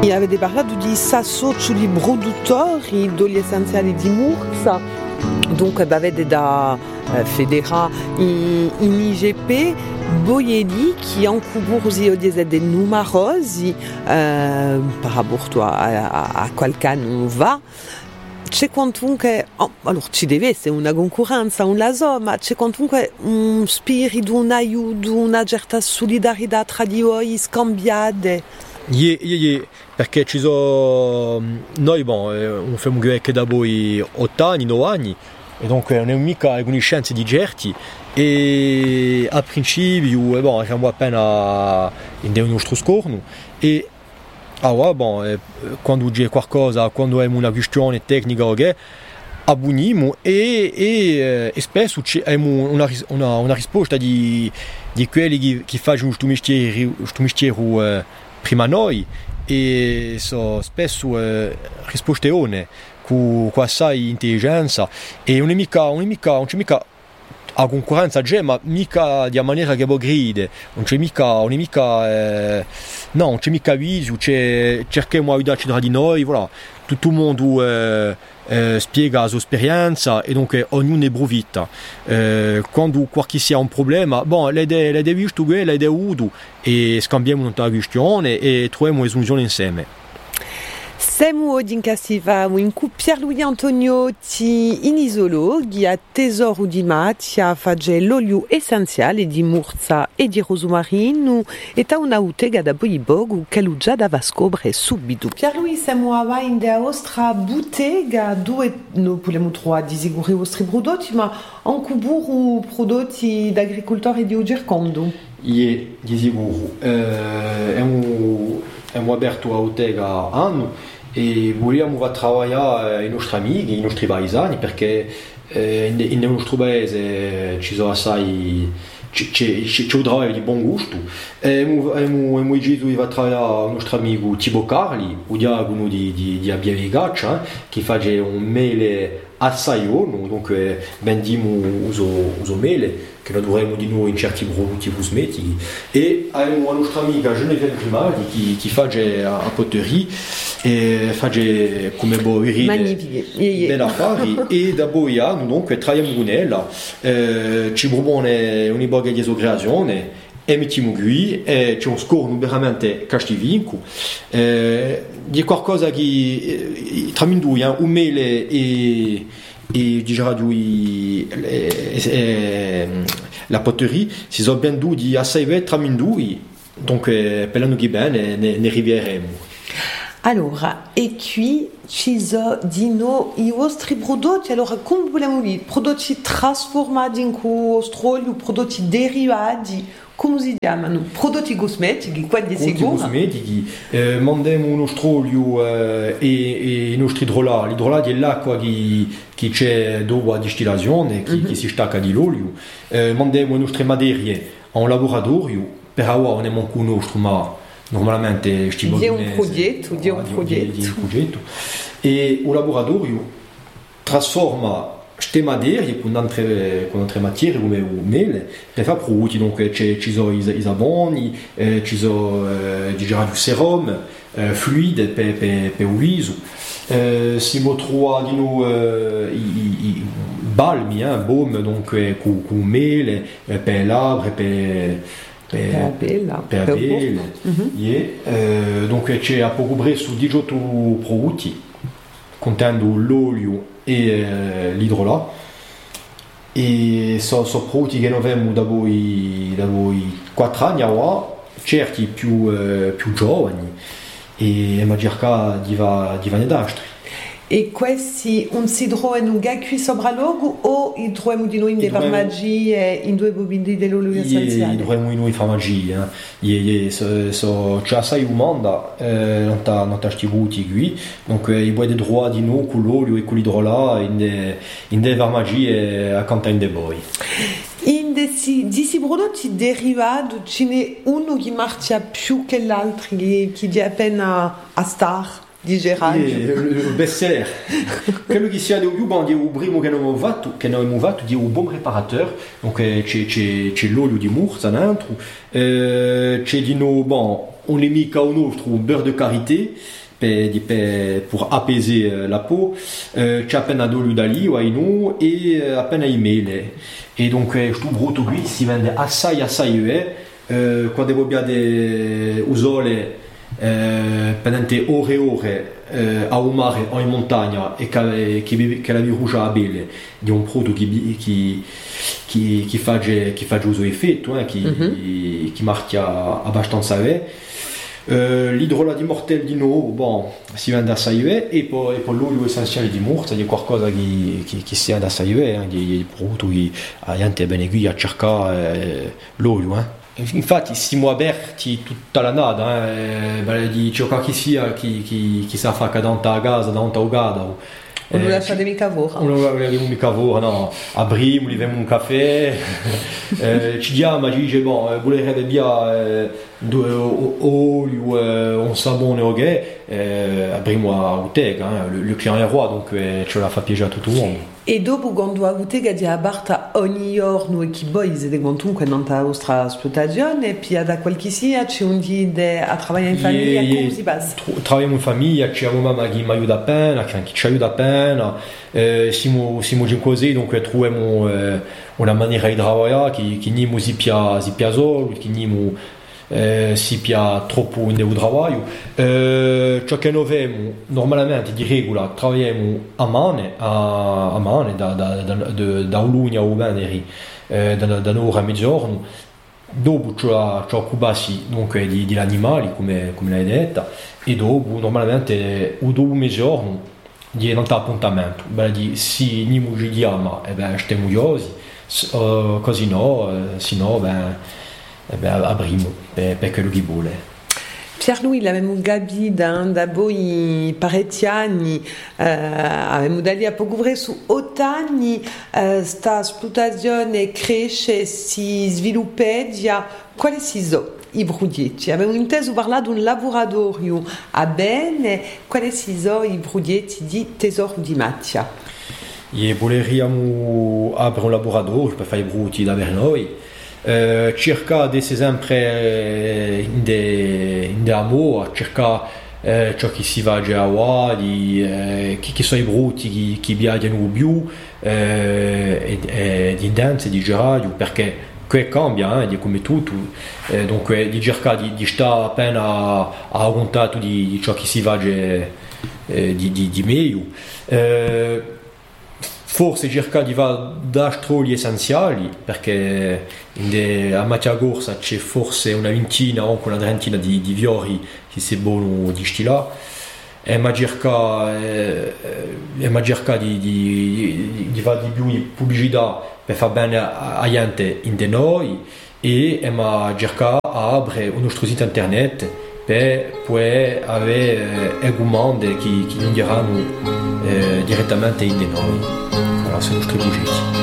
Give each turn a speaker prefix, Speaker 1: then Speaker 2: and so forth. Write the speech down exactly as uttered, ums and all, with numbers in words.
Speaker 1: E avete parlato di associati produttori degli essenziali di Mursa, dunque avete da eh, federa in, in I G P Boieli qui en Coubourzi o des des numerosi eh, par rapport a, a, a qualche va. C'è quantunque, oh, allora ci deve essere una concorrenza, un laso, ma c'è quantunque un spirito, un aiuto, una certa solidarietà tra di voi scambiate.
Speaker 2: Yeah, yeah, yeah. Perché ci sono noi bon, un film che da voi otto anni, nove anni e dunque non è mica conoscenze di certi e a principio bon, siamo appena in un nostro scorno e allora bon, eh, quando c'è qualcosa, quando è una questione tecnica okay, abboniamo e, e, e spesso abbiamo una, una, una risposta di, di quelli che, che fanno questo mestiere, questo mestiere eh, prima noi e so spesso eh, risposte one con assai intelligenza e non è mica non è mica non c'è mica a concorrenza c'è ma mica di maniera che gride non c'è mica non è mica eh, no non c'è mica viso c'è cerchiamo di aiutarci tra di noi voilà tutto il mondo eh, eh, spiega la sua esperienza e donc ognuno è brovita eh, quando qualche sia un problema bon l'idea l'idea visto che l'idea udo e scambiamo una questione e troviamo una soluzione insieme.
Speaker 1: Siamo oggi in Cassiva con Pierluigi Antonio ti in isolo che ha tesoro di Matia fagge l'olio essenziale di Mursa e di rosmarino e ta una utega da boibogu che lui già dava scoprire subito. Pierluigi siamo a in der ostra bottega dove non possiamo trovare di sicuro i vostri prodotti ma anche burro prodotti d'agricoltori di Ugercondo.
Speaker 2: Ie, di sicuro. Eh, abbiamo, abbiamo aperto la bottega anno e vogliamo lavorare i nostri amici, i nostri paesani perché eh, nel nostro paese ci sono assai c'è, c'è un lavoro di buon gusto e abbiamo deciso di lavorare con il nostro amico Tibo Carli, un diagono di, di, di Abbiavigaccia eh, che fa un mele assai buono, dunque vendiamo questo mele che noi dovremmo di noi in certi prodotti cosmetici e abbiamo una nostra amica Geneviève Grimaldi che, che fa a poterie e fa come voi degli affari e da poi dunque traiamo con ella eh, ci propone una boga di creazione e mettiamo qui e c'è un scorno veramente castivinco eh, di qualcosa che eh, tra noi un mele e e diciamo di la poterie si sono ben due di assai bene tra noi donc per l'anno che bene ne, ne arriveremo.
Speaker 1: Allora, e qui ci sono di noi i vostri prodotti, allora come vogliamo dire, prodotti trasformati in questo olio, prodotti derivati, come si chiamano? Prodotti cosmetici, quelli sicuri?
Speaker 2: Prodotti cosmetici, eh, mandiamo il nostro olio eh, e, e i nostri idrolati, l'idrolato è l'acqua che, che c'è dopo la distillazione, che, mm-hmm. che si stacca dall'olio, eh, mandiamo le nostre materie a un laboratorio, per ora non è manco nostro, ma normalmente stiamo
Speaker 1: di un progetto di un progetto
Speaker 2: e il laboratorio trasforma queste materie con altre, con altre materie come il mele per fare prodotti donc ci sono i saboni eh, ci sono eh, di serum eh, fluide per, per, per il viso eh, si trova di nuovo eh, i, i balmi eh, baume donc eh, con, con mele eh, per labbra per
Speaker 1: per la pelle,
Speaker 2: per la pelle. Mm-hmm. Yeah. Eh, donc c'è a poco presso diciotto prodotti contenendo l'olio e eh, l'idrolato e sono so prodotti che noi abbiamo da voi da voi quattro anni ora certi più, eh, più giovani e ma cerca di va di vanedastri.
Speaker 1: E questi un si trovano qui sopra logo o i troviamo di noi in dei farmaci e in due bobine dell'olio essenziale?
Speaker 2: I troviamo in noi farmaci, eh. so, so, c'è assai umanda, eh, non ta non ta stivuti qui, donc eh, i vuoi dei droiti di noi con l'olio e con l'idrola in dei in dei farmaci e accanto in dei boi.
Speaker 1: In questi di prodotti derivati ce n'è uno che marcia più che l'altro che che è appena a star. Di Gerard.
Speaker 2: Il best-seller. Quello che sia di più buono, è il primo che abbiamo fatto, che abbiamo fatto, è un buon preparateur. Donc c'è, c'è, c'è l'olio di Mursa dentro, eh, c'è di nuovo bon, on les met au nostro un beurre de karité per, per, pour apaiser euh, la peau, euh, c'è appena d'olio d'oliva e euh, appena i mele. E dunque questo brutto qui si vende assai assai bene, eh, quando abbiate usole eh, pendente ore e ore eh, a un mare o in montagna e che, che, che la virugia a belle di un prodotto che, che, che, che, fa, che fa uso effetto, eh, che, mm-hmm. che marchia abbastanza bene. Uh, l'idrolat di mortel di nuovo, bon, si vende assai bene, e poi, e poi l'olio essenziale di morta, di qualcosa che, che, che si vende assai bene, di prodotti che la gente è bene qui a cercare eh, l'olio. Eh. Infatti siamo aperti tutta la nada, eh, beh, di ciò che sia che, che, che sa fa che davanti a casa, davanti a Ogada.
Speaker 1: Non lo lasciate mica lavoro.
Speaker 2: Non lo lasciamo mica lavoro, no. Apriamo, gli vediamo un caffè, eh, ci diamo, ci dice, bon, volerebbe bien eh, olio, eh, un sapone o che, eh, apriamo a bottega, eh. le, le client è roi, donc eh, ce la fa piacere a tutto il mondo.
Speaker 1: E dopo quando a bottega di abarta ogni giorno e chi poi si dicono che non ha la vostra esplotazione, e poi da qualche sia c'è un dia a lavorare in famiglia, yeah, come si passa?
Speaker 2: Lavoriamo in famiglia, c'è una mamma che mi aiuta appena, che ci aiuta appena, eh, siamo, siamo già così, donc troviamo eh, una maniera di lavorare che, che non si piace solo, che non Eh, si pia troppo in del lavoro. Eh, ciò che noi abbiamo normalmente di regola lavoriamo a mano, a, a mano da, da, da, da, da un'unia o venerdì, eh, da, da un'ora a mezzogiorno. Dopo c'è la cubasi dunque di, di animali come, come l'hai detto, e dopo normalmente o dopo mezzogiorno di un appuntamento, beh, di si non ci diamo e beh stiamo iosi, uh, così no, eh, se no beh Eh ben, avremo per, per quello che vuole.
Speaker 1: Pierre-Louis, l'avevamo capito da voi parecchi anni, eh, avevamo da lì a poco su otto anni, eh, sta esplotazione cresce, si sviluppa, quali sono i bruglietti? Avevamo inteso parlare di un laboratorio a bene, quali sono i bruglietti di Tesoro di Mattia?
Speaker 2: E volevamo aprire un laboratorio per fare i bruglietti da per noi. Uh, cerca di sempre in de, in de amore, cerca uh, ciò che si va già a di uh, che, che sono i brutti che viaggiano più uh, e, e di danza di giraggio perché che cambia eh, di come tutto uh, dunque di cercare di, di stare appena a, a contatto di, di ciò che si va già uh, di, di, di meglio. Uh, Forse cercare di fare gli essenziali perché in a Mattia Gorsa c'è forse una ventina o una trentina di, di fiori che si buono di stilare e ma cercare eh, ma cercare di, di, di, di fare di più pubblicità per far bene a gente in de noi e, e ma cercare di aprire un nostro sito internet per poter avere eh, domande che, che non diranno eh, direttamente in de noi. Sono nostri progetti.